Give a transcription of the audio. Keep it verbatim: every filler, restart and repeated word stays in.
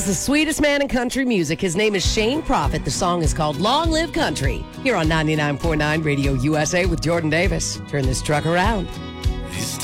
the sweetest man in country music. His name is Shane Prophet. The song is called Long Live Country. Here on ninety-nine point nine Radio U S A with Jordan Davis. Turn this truck around.